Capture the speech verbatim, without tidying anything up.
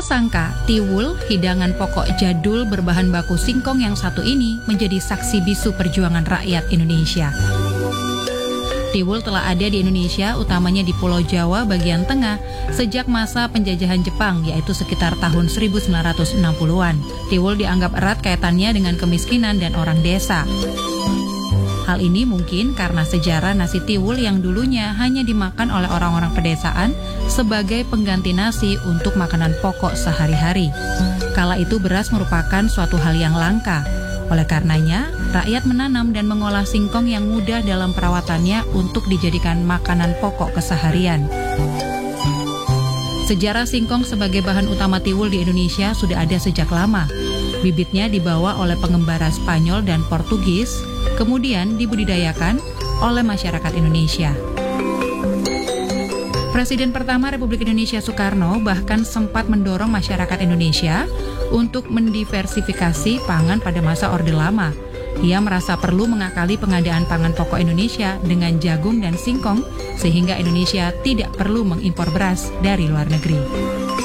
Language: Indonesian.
Siapa sangka tiwul, hidangan pokok jadul berbahan baku singkong yang satu ini menjadi saksi bisu perjuangan rakyat Indonesia. Tiwul telah ada di Indonesia, utamanya di Pulau Jawa bagian tengah, sejak masa penjajahan Jepang, yaitu sekitar tahun seribu sembilan ratus enam puluhan. Tiwul dianggap erat kaitannya dengan kemiskinan dan orang desa. Hal ini mungkin karena sejarah nasi tiwul yang dulunya hanya dimakan oleh orang-orang pedesaan sebagai pengganti nasi untuk makanan pokok sehari-hari. Kala itu beras merupakan suatu hal yang langka. Oleh karenanya, rakyat menanam dan mengolah singkong yang mudah dalam perawatannya untuk dijadikan makanan pokok keseharian. Sejarah singkong sebagai bahan utama tiwul di Indonesia sudah ada sejak lama. Bibitnya dibawa oleh pengembara Spanyol dan Portugis, kemudian dibudidayakan oleh masyarakat Indonesia. Presiden pertama Republik Indonesia Soekarno bahkan sempat mendorong masyarakat Indonesia untuk mendiversifikasi pangan pada masa Orde Lama. Ia merasa perlu mengakali pengadaan pangan pokok Indonesia dengan jagung dan singkong, sehingga Indonesia tidak perlu mengimpor beras dari luar negeri.